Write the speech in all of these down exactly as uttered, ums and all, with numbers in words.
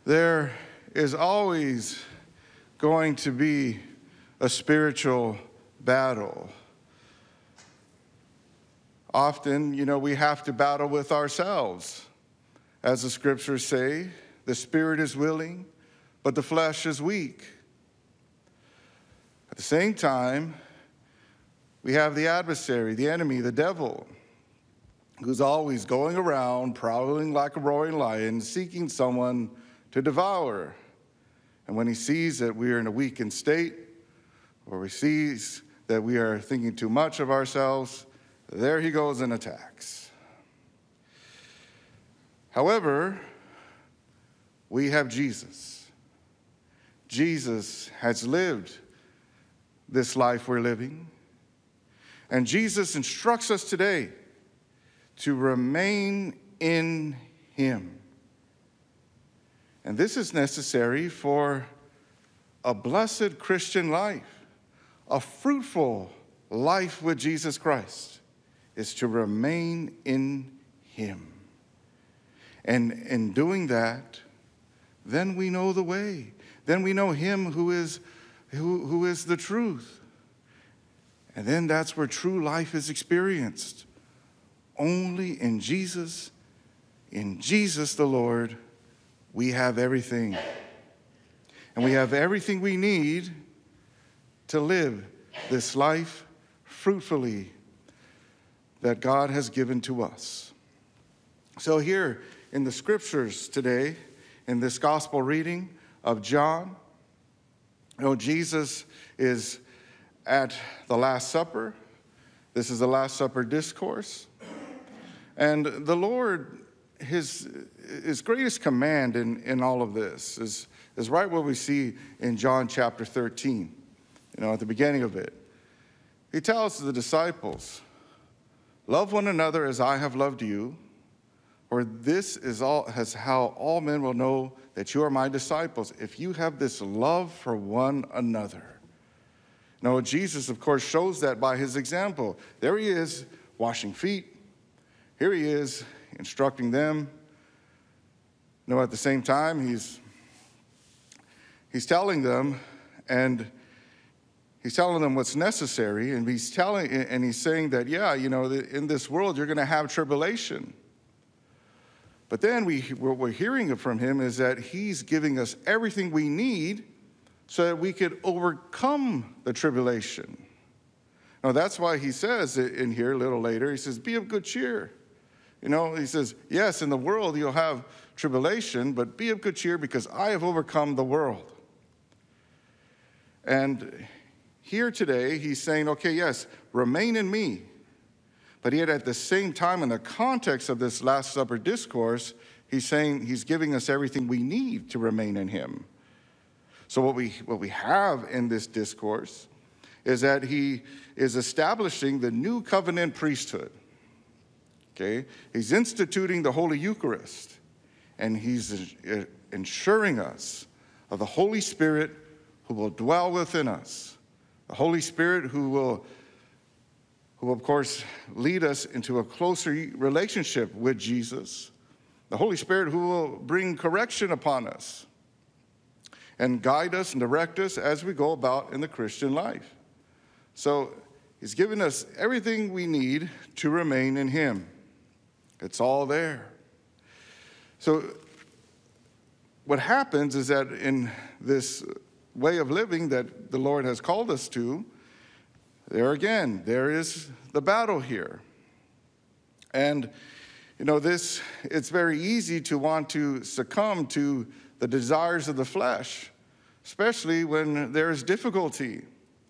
there is always going to be a spiritual battle. Often, you know, we have to battle with ourselves. As the scriptures say, the spirit is willing, but the flesh is weak. At the same time, we have the adversary, the enemy, the devil, who's always going around prowling like a roaring lion, seeking someone to devour. And when he sees that we are in a weakened state, or he sees that we are thinking too much of ourselves, there he goes and attacks. However, we have Jesus. Jesus has lived this life we're living. And Jesus instructs us today to remain in him. And this is necessary for a blessed Christian life, a fruitful life with Jesus Christ, is to remain in him. And in doing that, then we know the way. Then we know him who is, who, who is the truth. And then that's where true life is experienced. Only in Jesus, in Jesus the Lord, we have everything. And we have everything we need to live this life fruitfully that God has given to us. So here in the scriptures today, in this gospel reading of John, you know, Jesus is at the Last Supper. This is the Last Supper discourse. And the Lord, his, his greatest command in, in all of this is, is right what we see in John chapter thirteen, you know, at the beginning of it. He tells the disciples, love one another as I have loved you, for this is all has how all men will know that you are my disciples, if you have this love for one another. Now, Jesus, of course, shows that by his example. There he is, washing feet. Here he is, instructing them. You know, at the same time, he's, he's telling them, and he's telling them what's necessary, and he's telling, and he's saying that, yeah, you know, in this world, you're going to have tribulation. But then we, what we're hearing from him is that he's giving us everything we need so that we could overcome the tribulation. Now, that's why he says in here a little later, he says, be of good cheer. You know, he says, yes, in the world you'll have tribulation, but be of good cheer because I have overcome the world. And here today, he's saying, okay, yes, remain in me. But yet at the same time, in the context of this Last Supper discourse, he's saying he's giving us everything we need to remain in him. So what we, what we have in this discourse is that he is establishing the new covenant priesthood. Okay? He's instituting the Holy Eucharist, and he's ensuring us of the Holy Spirit who will dwell within us. The Holy Spirit who will who, of course, lead us into a closer relationship with Jesus. The Holy Spirit who will bring correction upon us and guide us and direct us as we go about in the Christian life. So he's given us everything we need to remain in him. It's all there. So what happens is that in this way of living that the Lord has called us to, there again, there is the battle here. And, you know, this, it's very easy to want to succumb to the desires of the flesh, especially when there is difficulty.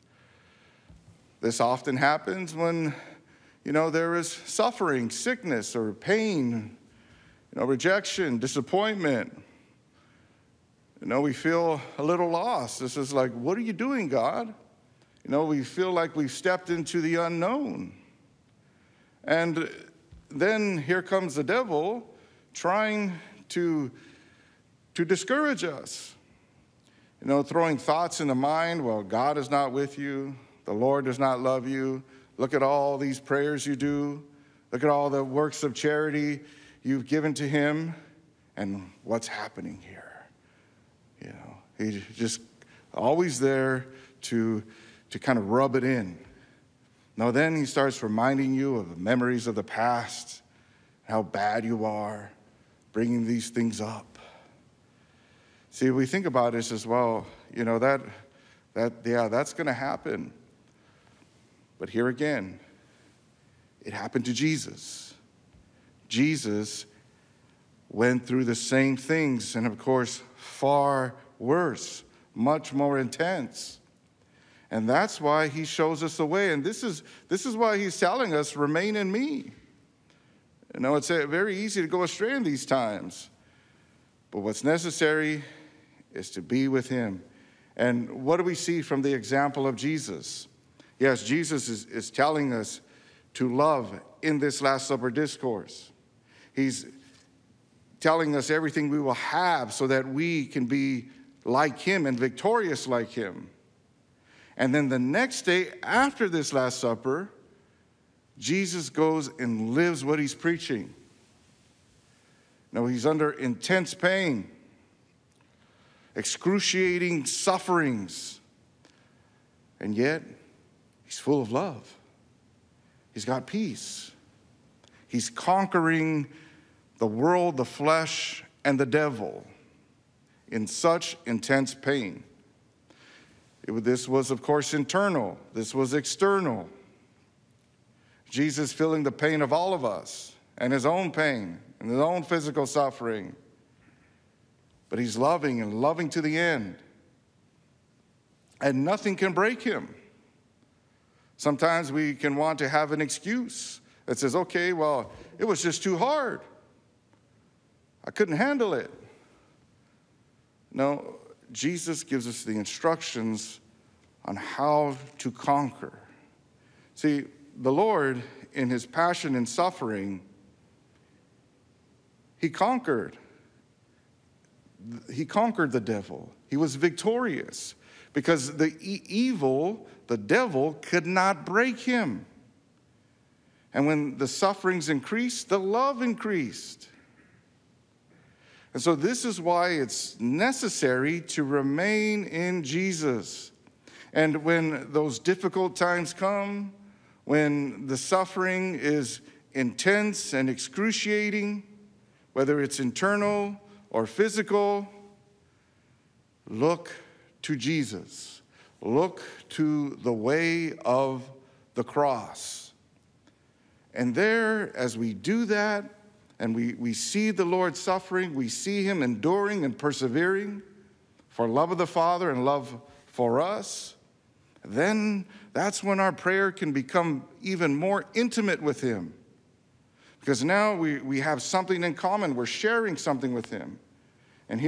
This often happens when, you know, there is suffering, sickness, or pain, you know, rejection, disappointment. You know, we feel a little lost. This is like, what are you doing, God? You know, we feel like we've stepped into the unknown. And then here comes the devil trying to, to discourage us. You know, throwing thoughts in the mind, well, God is not with you. The Lord does not love you. Look at all these prayers you do. Look at all the works of charity you've given to him. And what's happening here? You know, he's just always there to, to kind of rub it in. Now then he starts reminding you of the memories of the past, how bad you are, bringing these things up. See, we think about this as well, you know, that, that yeah, that's going to happen. But here again, it happened to Jesus. Jesus went through the same things, and of course, far worse, much more intense. And that's why he shows us the way. And this is, this is why he's telling us, remain in me. You know, it's very easy to go astray in these times. But what's necessary is to be with him. And what do we see from the example of Jesus? Yes, Jesus is, is telling us to love in this Last Supper discourse. He's telling us everything we will have so that we can be like him and victorious like him. And then the next day after this Last Supper, Jesus goes and lives what he's preaching. Now, he's under intense pain, excruciating sufferings, and yet he's full of love. He's got peace. He's conquering the world, the flesh, and the devil in such intense pain. It, this was, of course, internal. This was external. Jesus feeling the pain of all of us and his own pain and his own physical suffering. But he's loving and loving to the end. And nothing can break him. Sometimes we can want to have an excuse that says, okay, well, it was just too hard. I couldn't handle it. No, Jesus gives us the instructions on how to conquer. See, the Lord, in his passion and suffering, he conquered. He conquered the devil. He was victorious because the e- evil, the devil, could not break him. And when the sufferings increased, the love increased. And so this is why it's necessary to remain in Jesus. And when those difficult times come, when the suffering is intense and excruciating, whether it's internal or physical, look to Jesus. Look to the way of the cross. And there, as we do that, and we, we see the Lord suffering, we see him enduring and persevering for love of the Father and love for us, then that's when our prayer can become even more intimate with him. Because now we, we have something in common. We're sharing something with him.